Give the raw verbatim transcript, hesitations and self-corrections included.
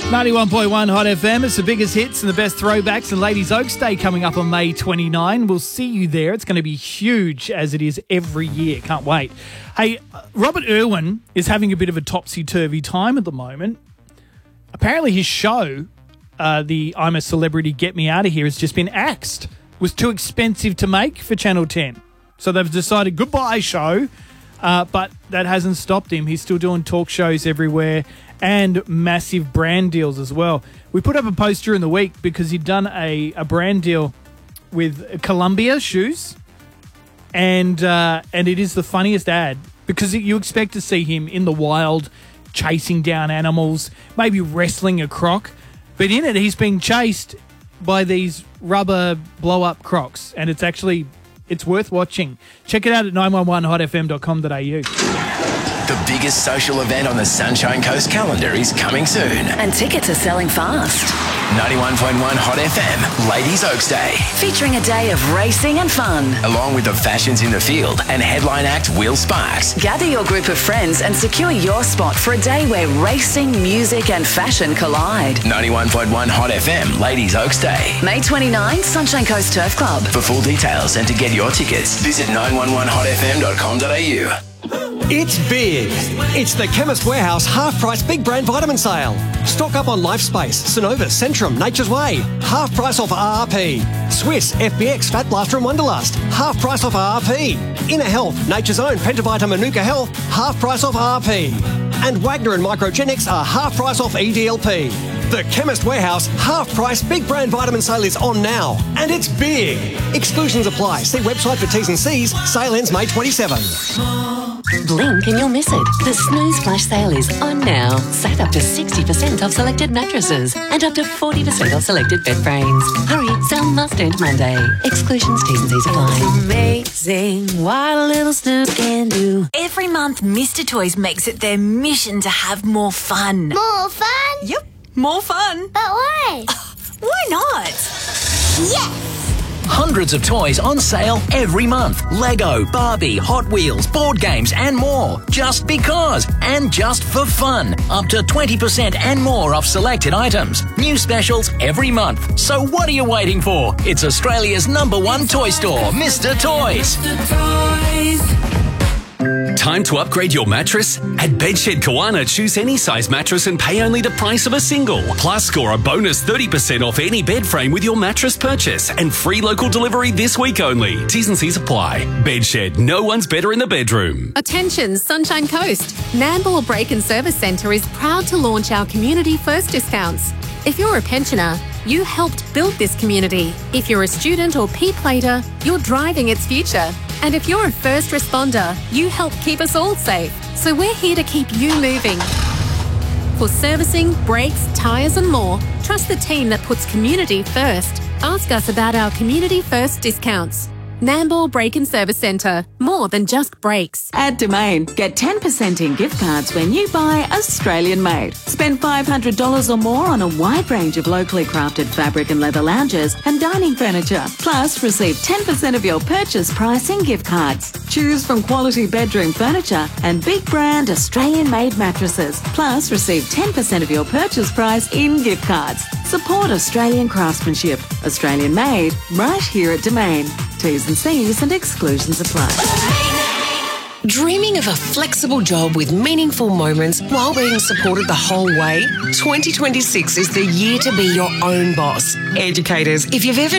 ninety-one point one Hot F M. It's the biggest hits and the best throwbacks, and Ladies Oaks Day coming up on May twenty-ninth. We'll see you there. It's going to be huge, as it is every year. Can't wait. Hey, Robert Irwin is having a bit of a topsy-turvy time at the moment. Apparently his show, uh, the I'm a Celebrity, Get Me Out of Here, has just been axed. It was too expensive to make for Channel ten. So they've decided, goodbye show. Uh, but that hasn't stopped him. He's still doing talk shows everywhere and massive brand deals as well. We put up a post during the week because he'd done a, a brand deal with Columbia shoes, and uh, and it is the funniest ad because you expect to see him in the wild chasing down animals, maybe wrestling a croc, but in it he's being chased by these rubber blow-up crocs, and it's actually... It's worth watching. Check it out at nine one one hot f m dot com dot a u. The biggest social event on the Sunshine Coast calendar is coming soon. And tickets are selling fast. ninety-one point one Hot F M, Ladies Oaks Day. Featuring a day of racing and fun. Along with the fashions in the field and headline act Will Sparks. Gather your group of friends and secure your spot for a day where racing, music and fashion collide. ninety-one point one Hot F M, Ladies Oaks Day. May twenty-ninth, Sunshine Coast Turf Club. For full details and to get your tickets, visit nine one one hot f m dot com dot a u. It's big. It's the Chemist Warehouse half-price big brand vitamin sale. Stock up on LifeSpace, Synovus, Centrum, Nature's Way. Half price off R R P. Swiss, F B X, Fat Blaster and Wonderlust. Half price off R R P. Inner Health, Nature's Own, Pentavita, Manuka Health. Half price off R R P. And Wagner and Microgenics are half price off E D L P. The Chemist Warehouse half-price big brand vitamin sale is on now. And it's big. Exclusions apply. See website for T's and C's. Sale ends May twenty-seventh. Blink and you'll miss it. The Snooze Flash Sale is on now. Save up to sixty percent off selected mattresses and up to forty percent off selected bed frames. Hurry, sale must end Monday. Exclusions, T's and C's apply. Amazing what a little Snooze can do. Every month, Mister Toys makes it their mission to have more fun. More fun? Yep, more fun. But why? Why not? Yes! Hundreds of toys on sale every month. Lego, Barbie, Hot Wheels, board games and more. Just because and just for fun. Up to twenty percent and more off selected items. New specials every month. So what are you waiting for? It's Australia's number one toy store, Mister Toys. Mister Toys. Time to upgrade your mattress? At Bedshed Kawana, choose any size mattress and pay only the price of a single. Plus, score a bonus thirty percent off any bed frame with your mattress purchase and free local delivery this week only. T's and C's apply. Bedshed, no one's better in the bedroom. Attention, Sunshine Coast. Nambour Break and Service Centre is proud to launch our Community First discounts. If you're a pensioner, you helped build this community. If you're a student or P plater, you're driving its future. And if you're a first responder, you help keep us all safe. So we're here to keep you moving. For servicing, brakes, tyres and more, trust the team that puts community first. Ask us about our Community First discounts. Nambour Break and Service Centre. More than just brakes. At Domain, get ten percent in gift cards when you buy Australian made. Spend five hundred dollars or more on a wide range of locally crafted fabric and leather lounges and dining furniture. Plus, receive ten percent of your purchase price in gift cards. Choose from quality bedroom furniture and big brand Australian made mattresses. Plus, receive ten percent of your purchase price in gift cards. Support Australian craftsmanship. Australian made, right here at Domain. T's and C's and exclusions apply. Dreaming of a flexible job with meaningful moments while being supported the whole way? twenty twenty-six is the year to be your own boss. Educators, if you've ever